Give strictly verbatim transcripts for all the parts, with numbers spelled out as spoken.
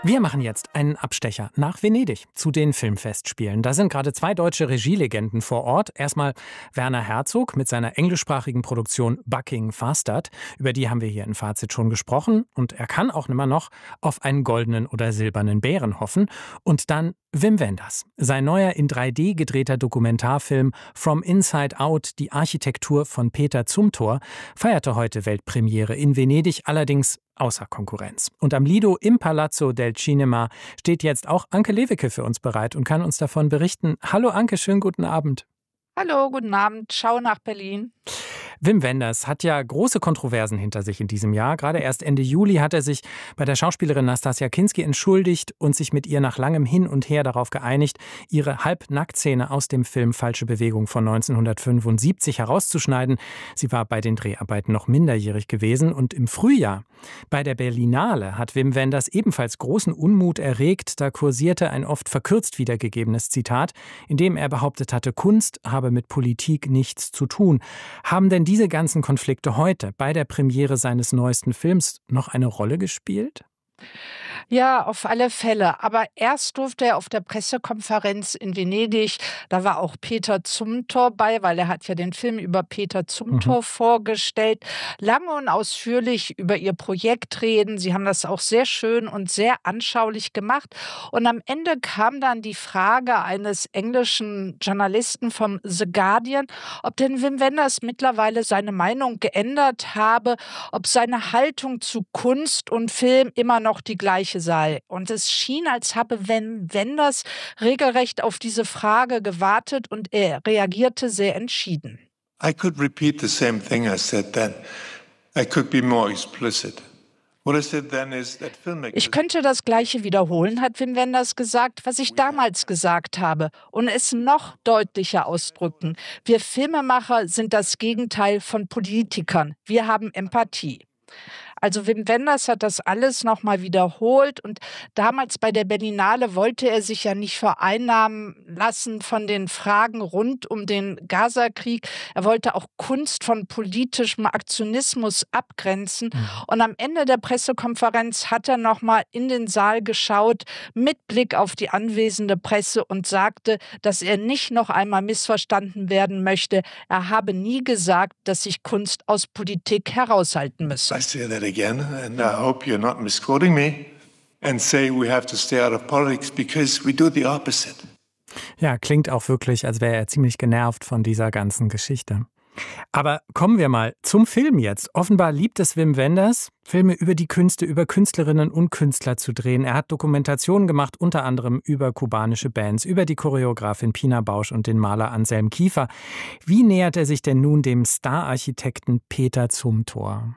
Wir machen jetzt einen Abstecher nach Venedig zu den Filmfestspielen. Da sind gerade zwei deutsche Regielegenden vor Ort. Erstmal Werner Herzog mit seiner englischsprachigen Produktion Bucking Fastard. Über die haben wir hier im Fazit schon gesprochen. Und er kann auch immer noch auf einen goldenen oder silbernen Bären hoffen. Und dann Wim Wenders. Sein neuer in drei D gedrehter Dokumentarfilm From Inside Out, die Architektur von Peter Zumthor, feierte heute Weltpremiere in Venedig, allerdings außer Konkurrenz. Und am Lido im Palazzo del Cinema steht jetzt auch Anke Lewicke für uns bereit und kann uns davon berichten. Hallo Anke, schönen guten Abend. Hallo, guten Abend. Schau nach Berlin. Wim Wenders hat ja große Kontroversen hinter sich in diesem Jahr. Gerade erst Ende Juli hat er sich bei der Schauspielerin Nastassja Kinski entschuldigt und sich mit ihr nach langem Hin und Her darauf geeinigt, ihre Halbnacktszene aus dem Film Falsche Bewegung von neunzehnhundertfünfundsiebzig herauszuschneiden. Sie war bei den Dreharbeiten noch minderjährig gewesen. Und im Frühjahr bei der Berlinale hat Wim Wenders ebenfalls großen Unmut erregt. Da kursierte ein oft verkürzt wiedergegebenes Zitat, in dem er behauptet hatte, Kunst habe mit Politik nichts zu tun. Haben denn diese ganzen Konflikte heute bei der Premiere seines neuesten Films noch eine Rolle gespielt? Ja, auf alle Fälle. Aber erst durfte er auf der Pressekonferenz in Venedig, da war auch Peter Zumthor bei, weil er hat ja den Film über Peter Zumthor mhm. vorgestellt, lange und ausführlich über ihr Projekt reden. Sie haben das auch sehr schön und sehr anschaulich gemacht. Und am Ende kam dann die Frage eines englischen Journalisten vom The Guardian, ob denn Wim Wenders mittlerweile seine Meinung geändert habe, ob seine Haltung zu Kunst und Film immer noch die gleiche sei. Und es schien, als habe Wim Wenders regelrecht auf diese Frage gewartet und er reagierte sehr entschieden. I could repeat the same thing I said then. I could be more explicit. What I said then is that filmmakers... Ich könnte das Gleiche wiederholen, hat Wim Wenders gesagt, was ich damals gesagt habe, und es noch deutlicher ausdrücken. Wir Filmemacher sind das Gegenteil von Politikern. Wir haben Empathie. Also Wim Wenders hat das alles nochmal wiederholt und damals bei der Berlinale wollte er sich ja nicht vereinnahmen lassen von den Fragen rund um den Gaza-Krieg. Er wollte auch Kunst von politischem Aktionismus abgrenzen. Mhm. Und am Ende der Pressekonferenz hat er nochmal in den Saal geschaut mit Blick auf die anwesende Presse und sagte, dass er nicht noch einmal missverstanden werden möchte. Er habe nie gesagt, dass sich Kunst aus Politik heraushalten müsse. I say that again, and I hope you're not misquoting me and say we have to stay out of politics because we do the opposite. Ja, klingt auch wirklich, als wäre er ziemlich genervt von dieser ganzen Geschichte. Aber kommen wir mal zum Film jetzt. Offenbar liebt es Wim Wenders, Filme über die Künste, über Künstlerinnen und Künstler zu drehen. Er hat Dokumentationen gemacht, unter anderem über kubanische Bands, über die Choreografin Pina Bausch und den Maler Anselm Kiefer. Wie nähert er sich denn nun dem Stararchitekten Peter Zumthor?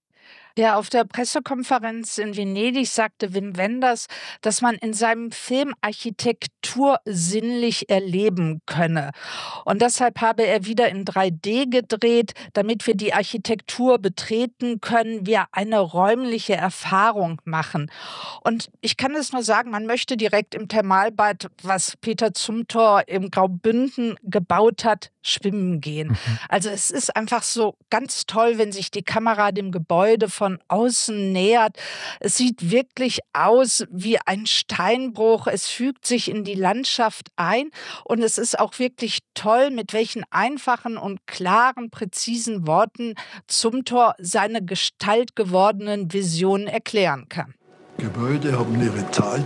Ja, auf der Pressekonferenz in Venedig sagte Wim Wenders, dass man in seinem Film Architektur sinnlich erleben könne. Und deshalb habe er wieder in drei D gedreht, damit wir die Architektur betreten können, wir eine räumliche Erfahrung machen. Und ich kann es nur sagen, man möchte direkt im Thermalbad, was Peter Zumthor im Graubünden gebaut hat, schwimmen gehen. Mhm. Also es ist einfach so ganz toll, wenn sich die Kamera dem Gebäude von außen nähert. Es sieht wirklich aus wie ein Steinbruch. Es fügt sich in die Landschaft ein und es ist auch wirklich toll, mit welchen einfachen und klaren, präzisen Worten Zumthor seine gestaltgewordenen Visionen erklären kann. Gebäude haben ihre Zeit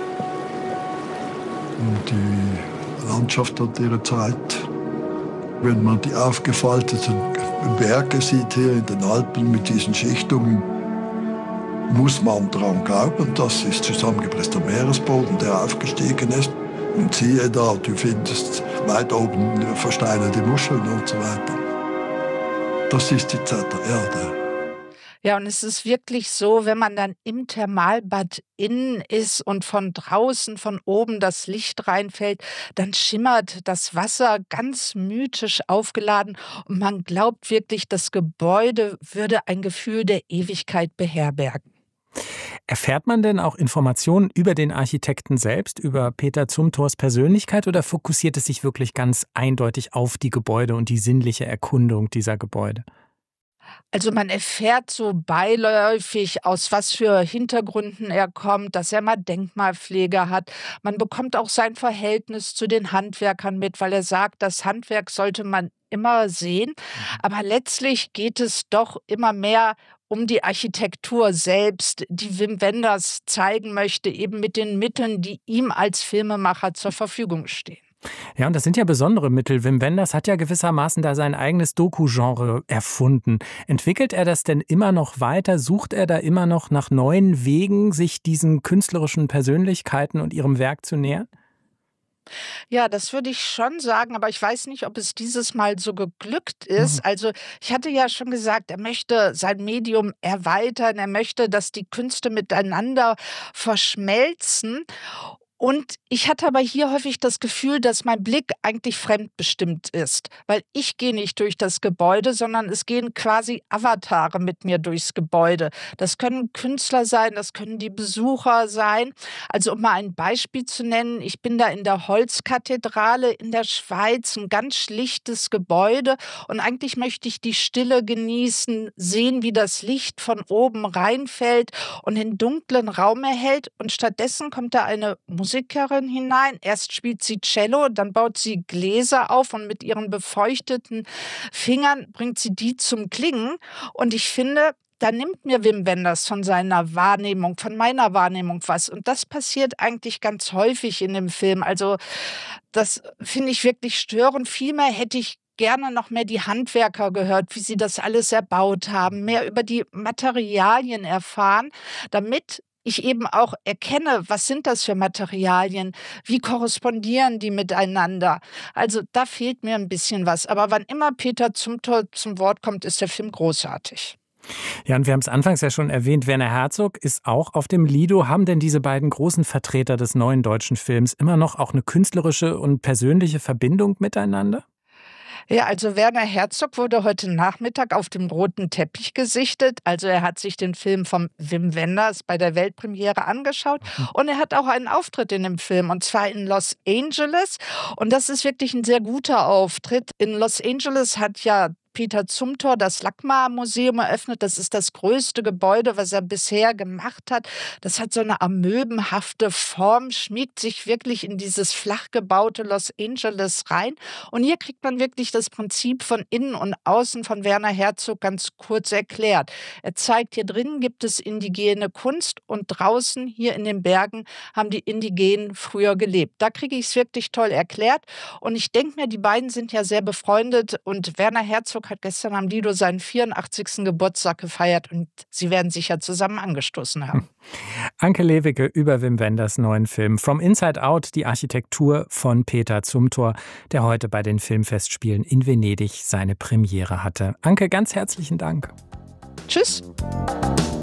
und die Landschaft hat ihre Zeit. Wenn man die aufgefalteten Berge sieht hier in den Alpen mit diesen Schichtungen, muss man daran glauben, das ist zusammengepresster Meeresboden, der aufgestiegen ist. Und siehe da, du findest weit oben versteinerte Muscheln und so weiter. Das ist die Zeit der Erde. Ja, und es ist wirklich so, wenn man dann im Thermalbad innen ist und von draußen, von oben das Licht reinfällt, dann schimmert das Wasser ganz mythisch aufgeladen und man glaubt wirklich, das Gebäude würde ein Gefühl der Ewigkeit beherbergen. Erfährt man denn auch Informationen über den Architekten selbst, über Peter Zumthors Persönlichkeit, oder fokussiert es sich wirklich ganz eindeutig auf die Gebäude und die sinnliche Erkundung dieser Gebäude? Also man erfährt so beiläufig, aus was für Hintergründen er kommt, dass er mal Denkmalpflege hat. Man bekommt auch sein Verhältnis zu den Handwerkern mit, weil er sagt, das Handwerk sollte man immer sehen. Aber letztlich geht es doch immer mehr um die Architektur selbst, die Wim Wenders zeigen möchte, eben mit den Mitteln, die ihm als Filmemacher zur Verfügung stehen. Ja, und das sind ja besondere Mittel. Wim Wenders hat ja gewissermaßen da sein eigenes Doku-Genre erfunden. Entwickelt er das denn immer noch weiter? Sucht er da immer noch nach neuen Wegen, sich diesen künstlerischen Persönlichkeiten und ihrem Werk zu nähern? Ja, das würde ich schon sagen, aber ich weiß nicht, ob es dieses Mal so geglückt ist. Mhm. Also, ich hatte ja schon gesagt, er möchte sein Medium erweitern, er möchte, dass die Künste miteinander verschmelzen. Und ich hatte aber hier häufig das Gefühl, dass mein Blick eigentlich fremdbestimmt ist, weil ich gehe nicht durch das Gebäude, sondern es gehen quasi Avatare mit mir durchs Gebäude. Das können Künstler sein, das können die Besucher sein. Also um mal ein Beispiel zu nennen, ich bin da in der Holzkathedrale in der Schweiz, ein ganz schlichtes Gebäude und eigentlich möchte ich die Stille genießen, sehen, wie das Licht von oben reinfällt und den dunklen Raum erhält und stattdessen kommt da eine Musikerin hinein. Erst spielt sie Cello, dann baut sie Gläser auf und mit ihren befeuchteten Fingern bringt sie die zum Klingen. Und ich finde, da nimmt mir Wim Wenders von seiner Wahrnehmung, von meiner Wahrnehmung was. Und das passiert eigentlich ganz häufig in dem Film. Also das finde ich wirklich störend. Vielmehr hätte ich gerne noch mehr die Handwerker gehört, wie sie das alles erbaut haben, mehr über die Materialien erfahren, damit ich eben auch erkenne, was sind das für Materialien, wie korrespondieren die miteinander. Also da fehlt mir ein bisschen was. Aber wann immer Peter Zumthor zum Wort kommt, ist der Film großartig. Ja, und wir haben es anfangs ja schon erwähnt, Werner Herzog ist auch auf dem Lido. Haben denn diese beiden großen Vertreter des neuen deutschen Films immer noch auch eine künstlerische und persönliche Verbindung miteinander? Ja, also Werner Herzog wurde heute Nachmittag auf dem roten Teppich gesichtet. Also er hat sich den Film von Wim Wenders bei der Weltpremiere angeschaut und er hat auch einen Auftritt in dem Film und zwar in Los Angeles. Und das ist wirklich ein sehr guter Auftritt. In Los Angeles hat ja Peter Zumthor das LACMA-Museum eröffnet. Das ist das größte Gebäude, was er bisher gemacht hat. Das hat so eine amöbenhafte Form, schmiegt sich wirklich in dieses flach gebaute Los Angeles rein. Und hier kriegt man wirklich das Prinzip von innen und außen von Werner Herzog ganz kurz erklärt. Er zeigt, hier drinnen gibt es indigene Kunst und draußen hier in den Bergen haben die Indigenen früher gelebt. Da kriege ich es wirklich toll erklärt. Und ich denke mir, die beiden sind ja sehr befreundet und Werner Herzog hat gestern am Lido seinen vierundachtzigsten Geburtstag gefeiert und sie werden sich ja zusammen angestoßen haben. Anke Lewicke über Wim Wenders neuen Film From Inside Out, die Architektur von Peter Zumthor, der heute bei den Filmfestspielen in Venedig seine Premiere hatte. Anke, ganz herzlichen Dank. Tschüss.